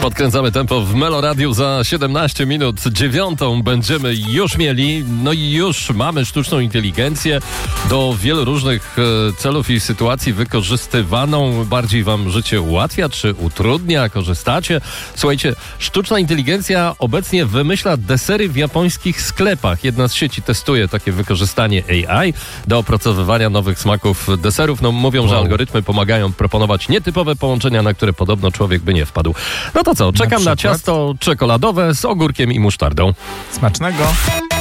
Podkręcamy tempo w Meloradiu. Za 17 minut 9 będziemy już mieli. No i już mamy sztuczną inteligencję do wielu różnych celów i sytuacji wykorzystywaną. Bardziej wam życie ułatwia czy utrudnia? Korzystacie? Słuchajcie, sztuczna inteligencja obecnie wymyśla desery w japońskich sklepach. Jedna z sieci testuje takie wykorzystanie AI do opracowywania nowych smaków deserów. No mówią, że algorytmy pomagają proponować nietypowe połączenia, na które podobno człowiek by nie wpadł. No to co, czekam na ciasto czekoladowe z ogórkiem i musztardą. Smacznego!